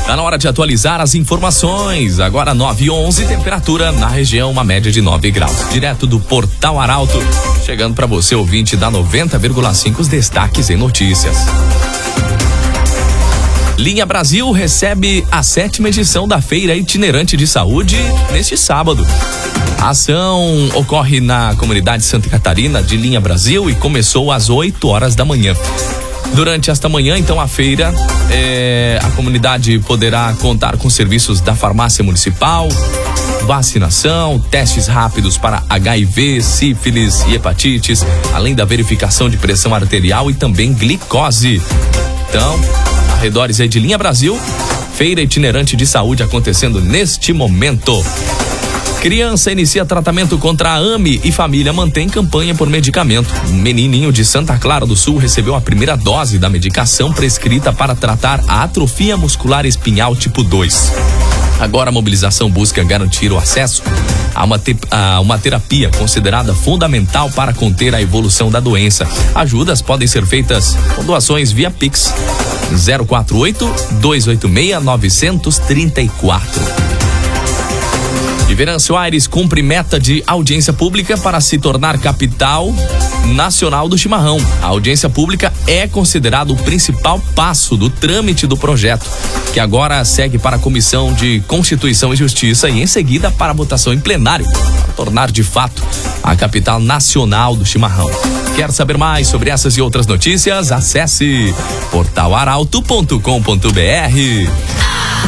Tá na hora de atualizar as informações. Agora 9h11, temperatura na região, uma média de 9 graus. Direto do Portal Arauto, chegando para você, ouvinte da 90,5, os destaques em notícias. Linha Brasil recebe a 7ª edição da Feira Itinerante de Saúde neste sábado. A ação ocorre na comunidade Santa Catarina de Linha Brasil e começou às 8 horas da manhã. Durante esta manhã, então, a feira, a comunidade poderá contar com serviços da farmácia municipal, vacinação, testes rápidos para HIV, sífilis e hepatites, além da verificação de pressão arterial e também glicose. Então, arredores aí de Linha Brasil, Feira Itinerante de Saúde acontecendo neste momento. Criança inicia tratamento contra a AME e família mantém campanha por medicamento. Um menininho de Santa Clara do Sul recebeu a primeira dose da medicação prescrita para tratar a atrofia muscular espinhal tipo 2. Agora a mobilização busca garantir o acesso a uma terapia considerada fundamental para conter a evolução da doença. Ajudas podem ser feitas com doações via Pix 048-286-934. E Venâncio Aires cumpre meta de audiência pública para se tornar capital nacional do chimarrão. A audiência pública é considerada o principal passo do trâmite do projeto, que agora segue para a Comissão de Constituição e Justiça e em seguida para a votação em plenário, para tornar de fato a capital nacional do chimarrão. Quer saber mais sobre essas e outras notícias? Acesse portalarauto.com.br.